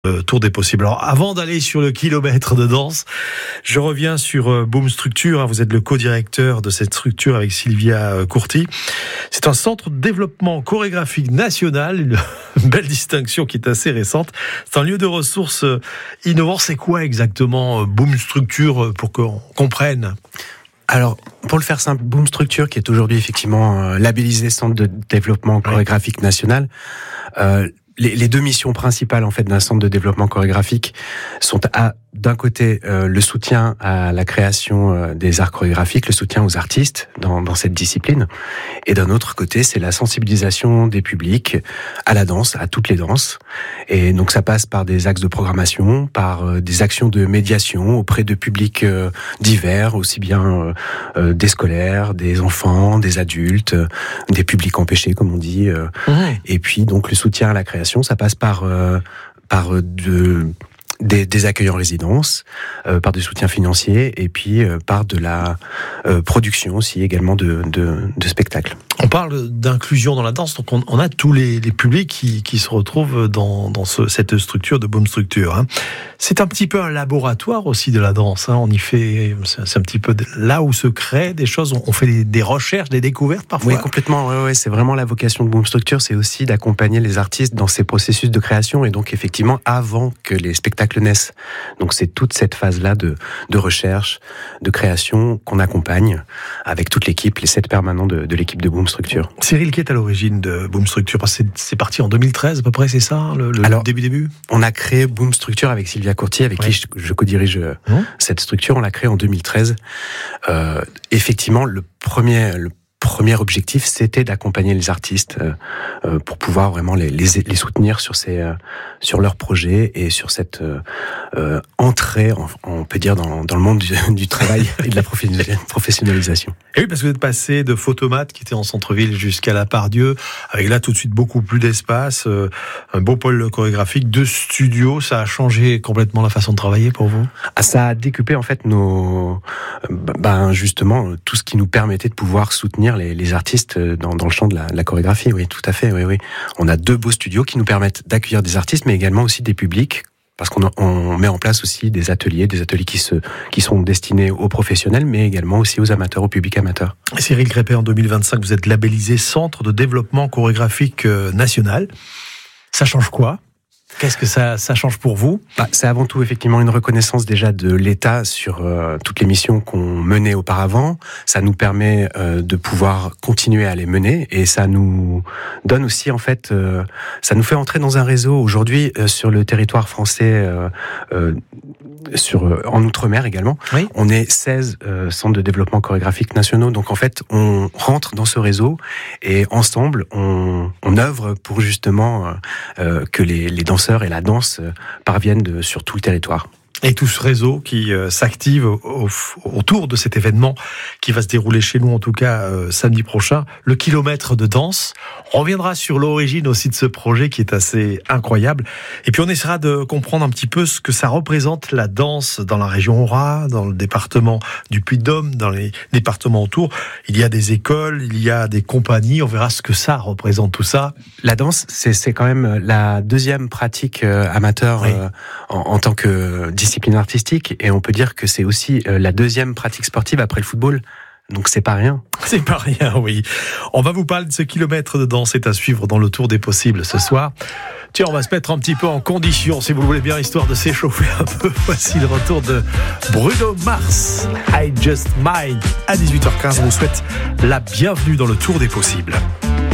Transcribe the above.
Tour des possibles. Alors, avant d'aller sur le kilomètre de danse, je reviens sur Boom Structure. Vous êtes le co-directeur de cette structure avec Sylvia Courty. C'est un centre de développement chorégraphique national, une belle distinction qui est assez récente. C'est un lieu de ressources innovant. C'est quoi exactement Boom Structure pour qu'on comprenne ? Alors, pour le faire simple, Boom Structure, qui est aujourd'hui effectivement labellisé Centre de développement chorégraphique national, les deux missions principales en fait d'un centre de développement chorégraphique sont d'un côté le soutien à la création des arts chorégraphiques, le soutien aux artistes dans cette discipline, et d'un autre côté c'est la sensibilisation des publics à la danse, à toutes les danses. Et donc ça passe par des axes de programmation, par des actions de médiation auprès de publics divers, aussi bien des scolaires, des enfants, des adultes, des publics empêchés comme on dit. Et puis donc le soutien à la création, ça passe par des accueils en résidence, par du soutien financier et puis par de la production aussi également de spectacles. On parle d'inclusion dans la danse, donc on a tous les publics qui se retrouvent dans cette structure de Boom Structure. Hein. C'est un petit peu un laboratoire aussi de la danse. Hein. On y fait, c'est un petit peu là où se créent des choses. On fait des recherches, des découvertes parfois. Oui, complètement. Ouais, c'est vraiment la vocation de Boom Structure, c'est aussi d'accompagner les artistes dans ces processus de création et donc effectivement avant que les spectacles naissent. Donc c'est toute cette phase-là de recherche, de création qu'on accompagne avec toute l'équipe, les 7 permanents de l'équipe de Boom Structure. Cyril, qui est à l'origine de Boom Structure, parce que c'est parti en 2013 à peu près, c'est ça, le début. On a créé Boom Structure avec Sylvia Courty, avec qui je co-dirige cette structure. On l'a créée en 2013. Effectivement, le premier objectif, c'était d'accompagner les artistes pour pouvoir vraiment les soutenir sur leurs projets et sur cette entrée, on peut dire, dans le monde du travail et de la professionnalisation. Et oui, parce que vous êtes passé de Photomat, qui était en centre-ville, jusqu'à la Part-Dieu, avec là tout de suite beaucoup plus d'espace, un beau pôle chorégraphique, 2 studios. Ça a changé complètement la façon de travailler pour vous ? Ça a décuplé en fait justement tout ce qui nous permettait de pouvoir soutenir les artistes dans le champ de la chorégraphie. Oui, tout à fait. Oui. On a 2 beaux studios qui nous permettent d'accueillir des artistes, mais également aussi des publics, parce qu'on met en place aussi des ateliers qui sont destinés aux professionnels, mais également aussi aux amateurs, au public amateur. Cyril Crépet, en 2025, vous êtes labellisé Centre de développement chorégraphique national. Ça change quoi ? Qu'est-ce que ça change pour vous ? C'est avant tout effectivement une reconnaissance déjà de l'État sur toutes les missions qu'on menait auparavant. Ça nous permet de pouvoir continuer à les mener et ça nous donne aussi en fait, ça nous fait entrer dans un réseau aujourd'hui sur le territoire français. En Outre-mer également. Oui. On est 16 centres de développement chorégraphique nationaux. Donc en fait, on rentre dans ce réseau et ensemble, on œuvre pour justement que les danseurs et la danse parviennent sur tout le territoire. Et tout ce réseau qui s'active autour de cet événement qui va se dérouler chez nous, en tout cas samedi prochain, le kilomètre de danse. On reviendra sur l'origine aussi de ce projet qui est assez incroyable. Et puis on essaiera de comprendre un petit peu ce que ça représente la danse dans la région Aura, dans le département du Puy-de-Dôme, dans les départements autour. Il y a des écoles, il y a des compagnies. On verra ce que ça représente tout ça. La danse, c'est quand même la deuxième pratique amateur en tant que discipline artistique, et on peut dire que c'est aussi la deuxième pratique sportive après le football. Donc c'est pas rien. C'est pas rien, oui. On va vous parler de ce kilomètre de danse, c'est à suivre dans le Tour des possibles ce soir. Tiens, on va se mettre un petit peu en condition, si vous le voulez bien, histoire de s'échauffer un peu. Voici le retour de Bruno Mars, I Just Mine. À 18h15, on vous souhaite la bienvenue dans le Tour des possibles.